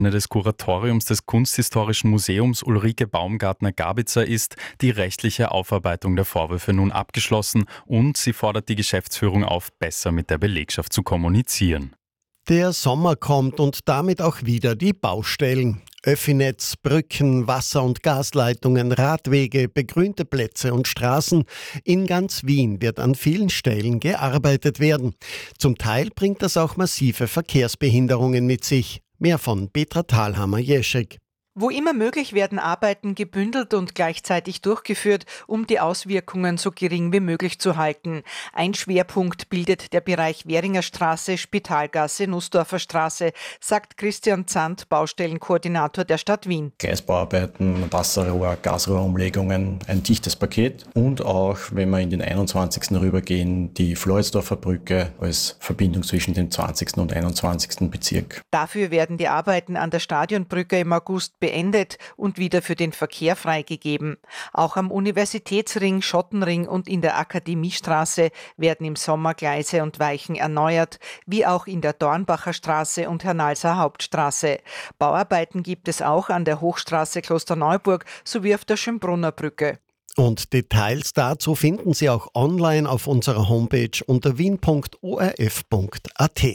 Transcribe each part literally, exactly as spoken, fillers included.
des Kuratoriums des Kunsthistorischen Museums Ulrike Baumgartner-Gabitzer ist die rechtliche Aufarbeitung der Vorwürfe nun abgeschlossen und sie fordert die Geschäftsführung auf, besser mit der Belegschaft zu kommunizieren. Der Sommer kommt und damit auch wieder die Baustellen. Öffinetz, Brücken, Wasser- und Gasleitungen, Radwege, begrünte Plätze und Straßen. In ganz Wien wird an vielen Stellen gearbeitet werden. Zum Teil bringt das auch massive Verkehrsbehinderungen mit sich. Mehr von Petra Thalhammer-Jeschek. Wo immer möglich werden Arbeiten gebündelt und gleichzeitig durchgeführt, um die Auswirkungen so gering wie möglich zu halten. Ein Schwerpunkt bildet der Bereich Währinger Straße, Spitalgasse, Nussdorfer Straße, sagt Christian Zandt, Baustellenkoordinator der Stadt Wien. Gleisbauarbeiten, Wasserrohr, Gasrohrumlegungen, ein dichtes Paket und auch, wenn wir in den einundzwanzigsten rübergehen, die Floridsdorfer Brücke als Verbindung zwischen dem zwanzigsten und einundzwanzigsten Bezirk. Dafür werden die Arbeiten an der Stadionbrücke im August beendet und wieder für den Verkehr freigegeben. Auch am Universitätsring, Schottenring und in der Akademiestraße werden im Sommer Gleise und Weichen erneuert, wie auch in der Dornbacher Straße und Hernalser Hauptstraße. Bauarbeiten gibt es auch an der Hochstraße Klosterneuburg sowie auf der Schönbrunner Brücke. Und Details dazu finden Sie auch online auf unserer Homepage unter wien punkt o r f punkt a t.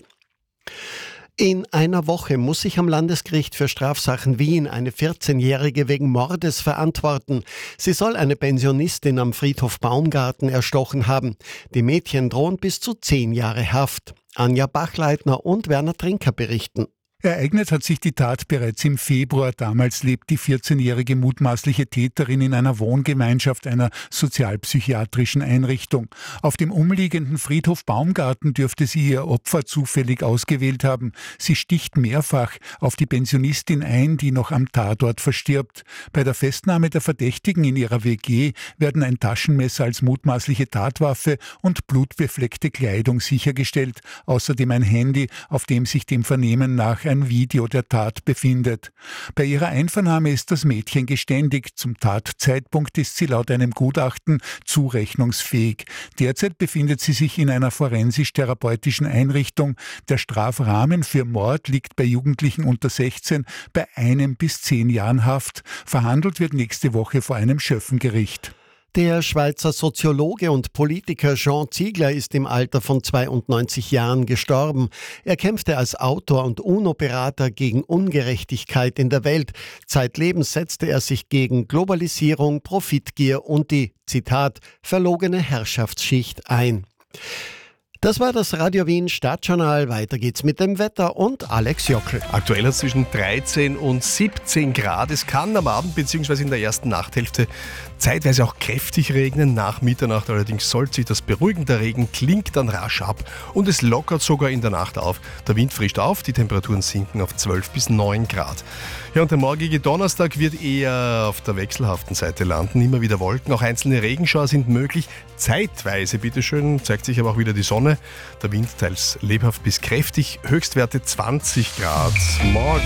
In einer Woche muss sich am Landesgericht für Strafsachen Wien eine vierzehnjährige wegen Mordes verantworten. Sie soll eine Pensionistin am Friedhof Baumgarten erstochen haben. Die Mädchen drohen bis zu zehn Jahre Haft. Anja Bachleitner und Werner Trinker berichten. Ereignet hat sich die Tat bereits im Februar. Damals lebt die vierzehnjährige mutmaßliche Täterin in einer Wohngemeinschaft einer sozialpsychiatrischen Einrichtung. Auf dem umliegenden Friedhof Baumgarten dürfte sie ihr Opfer zufällig ausgewählt haben. Sie sticht mehrfach auf die Pensionistin ein, die noch am Tatort verstirbt. Bei der Festnahme der Verdächtigen in ihrer W G werden ein Taschenmesser als mutmaßliche Tatwaffe und blutbefleckte Kleidung sichergestellt. Außerdem ein Handy, auf dem sich dem Vernehmen nach ein Video der Tat befindet. Bei ihrer Einvernahme ist das Mädchen geständig. Zum Tatzeitpunkt ist sie laut einem Gutachten zurechnungsfähig. Derzeit befindet sie sich in einer forensisch-therapeutischen Einrichtung. Der Strafrahmen für Mord liegt bei Jugendlichen unter sechzehn bei einem bis zehn Jahren Haft. Verhandelt wird nächste Woche vor einem Schöffengericht. Der Schweizer Soziologe und Politiker Jean Ziegler ist im Alter von zweiundneunzig Jahren gestorben. Er kämpfte als Autor und UNO-Berater gegen Ungerechtigkeit in der Welt. Zeitlebens setzte er sich gegen Globalisierung, Profitgier und die, Zitat, verlogene Herrschaftsschicht ein. Das war das Radio Wien Stadtjournal. Weiter geht's mit dem Wetter und Alex Jockel. Aktuell zwischen dreizehn und siebzehn Grad. Es kann am Abend bzw. in der ersten Nachthälfte zeitweise auch kräftig regnen. Nach Mitternacht allerdings soll sich das beruhigen. Der Regen klingt dann rasch ab und es lockert sogar in der Nacht auf. Der Wind frischt auf, die Temperaturen sinken auf zwölf bis neun Grad. Ja, und der morgige Donnerstag wird eher auf der wechselhaften Seite landen. Immer wieder Wolken, auch einzelne Regenschauer sind möglich. Zeitweise, bitteschön, zeigt sich aber auch wieder die Sonne. Der Wind teils lebhaft bis kräftig. Höchstwerte zwanzig Grad morgen.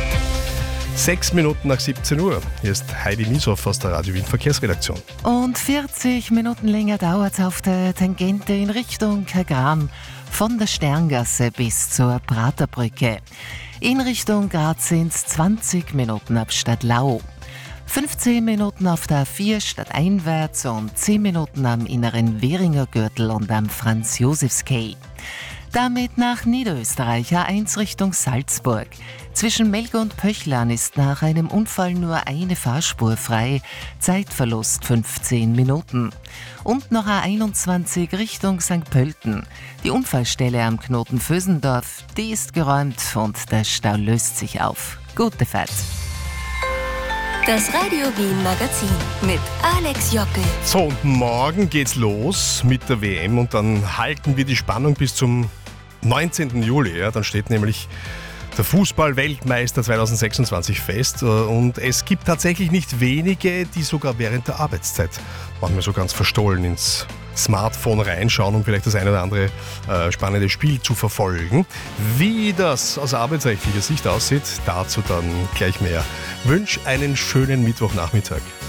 Sechs Minuten nach siebzehn Uhr. Hier ist Heidi Mieshoff aus der Radio Wien Verkehrsredaktion. Und vierzig Minuten länger dauert es auf der Tangente in Richtung Kagran. Von der Sterngasse bis zur Praterbrücke. In Richtung Graz sind es zwanzig Minuten ab Stadtlau. fünfzehn Minuten auf der A vier stadteinwärts und zehn Minuten am inneren Währinger Gürtel und am Franz-Josefs-Quai. Damit nach Niederösterreich A eins Richtung Salzburg. Zwischen Melk und Pöchlern ist nach einem Unfall nur eine Fahrspur frei. Zeitverlust fünfzehn Minuten. Und noch A einundzwanzig Richtung Sankt Pölten. Die Unfallstelle am Knoten Vösendorf, die ist geräumt und der Stau löst sich auf. Gute Fahrt. Das Radio Wien Magazin mit Alex Jockel. So, und morgen geht's los mit der W M und dann halten wir die Spannung bis zum neunzehnten Juli. Ja, dann steht nämlich der Fußball-Weltmeister zweitausendsechsundzwanzig fest und es gibt tatsächlich nicht wenige, die sogar während der Arbeitszeit manchmal so ganz verstohlen ins Smartphone reinschauen, um vielleicht das eine oder andere äh, spannende Spiel zu verfolgen. Wie das aus arbeitsrechtlicher Sicht aussieht, dazu dann gleich mehr. Wünsche einen schönen Mittwochnachmittag.